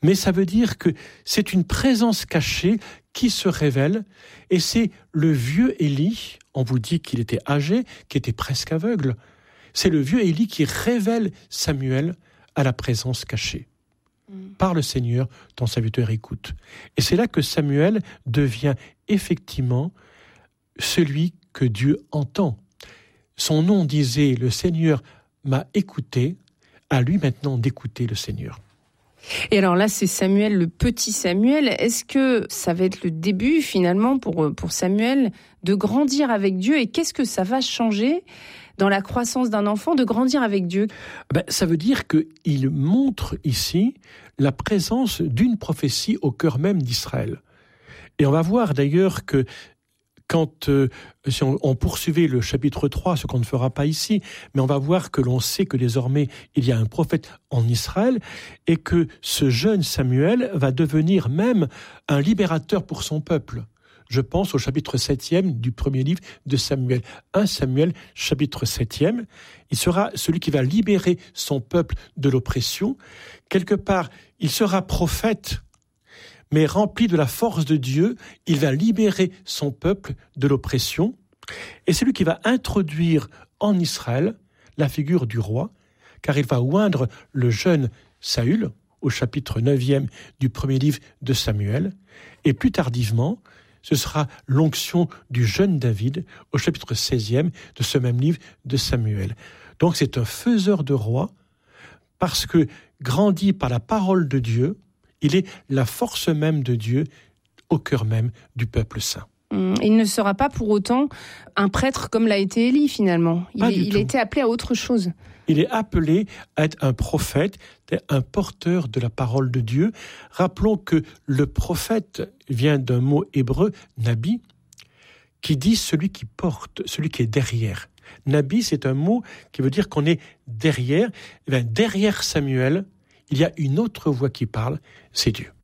mais ça veut dire que c'est une présence cachée qui se révèle, et c'est le vieux Élie, on vous dit qu'il était âgé, qu'il était presque aveugle, c'est le vieux Élie qui révèle Samuel à la présence cachée. Par le Seigneur, ton serviteur écoute. Et c'est là que Samuel devient effectivement celui que Dieu entend. Son nom disait « Le Seigneur m'a écouté », à lui maintenant d'écouter le Seigneur. Et alors là, c'est Samuel, le petit Samuel. Est-ce que ça va être le début finalement pour Samuel de grandir avec Dieu? Et qu'est-ce que ça va changer dans la croissance d'un enfant de grandir avec Dieu? Ça veut dire qu'il montre ici la présence d'une prophétie au cœur même d'Israël. Et on va voir d'ailleurs que quand si on poursuivait le chapitre 3, ce qu'on ne fera pas ici, mais on va voir que l'on sait que désormais il y a un prophète en Israël et que ce jeune Samuel va devenir même un libérateur pour son peuple. Je pense au chapitre 7e du premier livre de Samuel. 1 Samuel, chapitre 7e. Il sera celui qui va libérer son peuple de l'oppression. Quelque part, il sera prophète, mais rempli de la force de Dieu, il va libérer son peuple de l'oppression. Et c'est lui qui va introduire en Israël la figure du roi, car il va oindre le jeune Saül, au chapitre 9e du premier livre de Samuel. Et plus tardivement, ce sera l'onction du jeune David, au chapitre 16e de ce même livre de Samuel. Donc c'est un faiseur de roi, parce que grandi par la parole de Dieu, il est la force même de Dieu au cœur même du peuple saint. Il ne sera pas pour autant un prêtre comme l'a été Élie finalement. Il a été appelé à autre chose. Il est appelé à être un prophète, un porteur de la parole de Dieu. Rappelons que le prophète vient d'un mot hébreu, nabi, qui dit celui qui porte, celui qui est derrière. Nabi, c'est un mot qui veut dire qu'on est derrière. Et bien, derrière Samuel, il y a une autre voix qui parle, c'est Dieu.